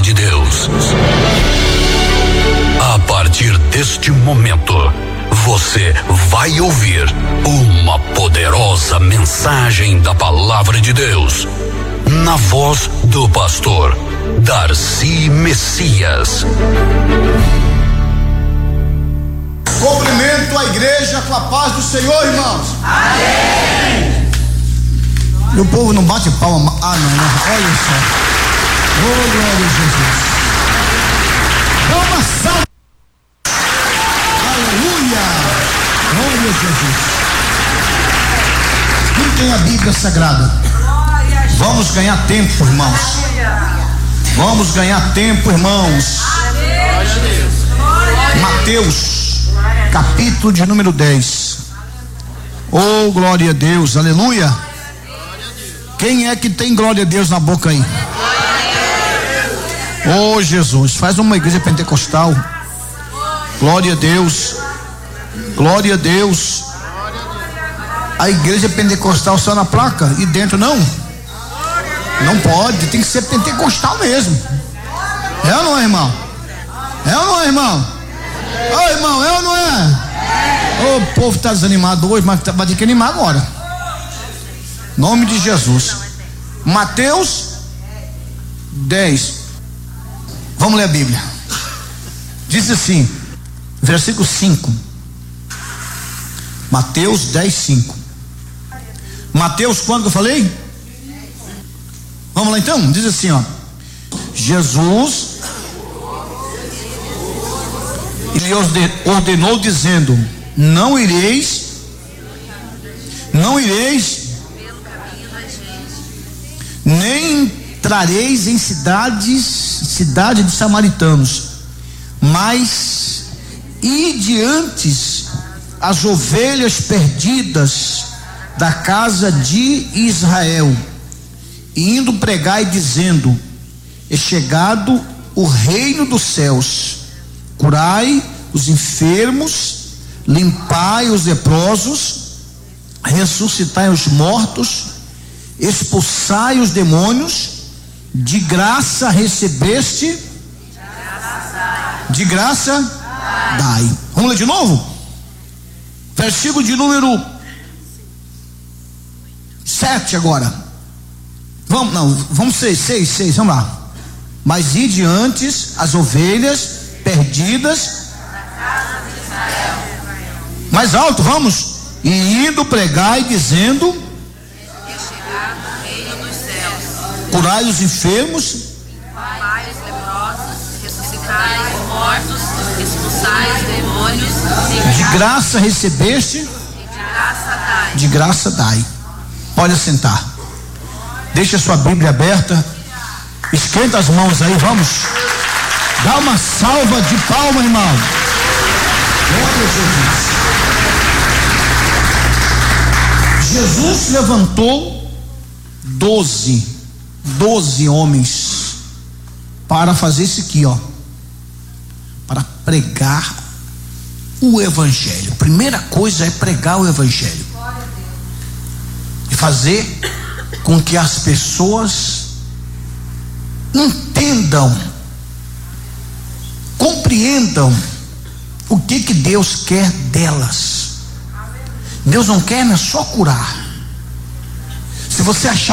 de Deus. A partir deste momento, você vai ouvir uma poderosa mensagem da Palavra de Deus, na voz do pastor Darcy Messias. Cumprimento a igreja com a paz do Senhor, irmãos. Amém. E o povo não bate palma. Ah, não. Olha só. Oh, glória a Jesus. Dá uma salva. Aleluia. Glória a Jesus. Quem tem a Bíblia Sagrada? Vamos ganhar tempo, irmãos. Vamos ganhar tempo, irmãos. Mateus, capítulo de número 10. Oh, glória a Deus, aleluia. Quem é que tem glória a Deus na boca aí? Oh, Jesus, faz uma igreja pentecostal. Glória a Deus. Glória a Deus. A igreja pentecostal só na placa e dentro não. Não pode, tem que ser pentecostal mesmo. É ou não é, irmão? É ou não é, irmão? Ô, irmão, é ou não é? O povo está desanimado hoje, mas vai ter que animar agora. Nome de Jesus. Mateus 10. Vamos ler a Bíblia. Diz assim, versículo 5. Mateus 10, 5. Mateus, quando que eu falei? Vamos lá então, diz assim, ó. Jesus lhe ordenou dizendo: não ireis nem entrareis em cidade de samaritanos, mas ide antes as ovelhas perdidas da casa de Israel, e indo pregai dizendo: é chegado o reino dos céus. Curai os enfermos, limpai os leprosos, ressuscitai os mortos, expulsai os demônios. De graça recebeste, de graça dai. Vamos ler de novo? Versículo de número 7 agora. Vamos 6, vamos lá. Mas ide antes as ovelhas perdidas. Mais alto, vamos. E indo pregai dizendo: curai os enfermos, limpai os leprosos, ressuscitai os mortos, expulsai os demônios. De graça recebeste, de graça dai. Pode assentar. Deixa sua Bíblia aberta. Esquenta as mãos aí, vamos. Dá uma salva de palma, irmão. Glória a Jesus. Jesus levantou 12 homens para fazer isso aqui, ó, para pregar o evangelho. Primeira coisa é pregar o evangelho e fazer com que as pessoas entendam, compreendam o que Deus quer delas. Deus não quer só curar. Se você achar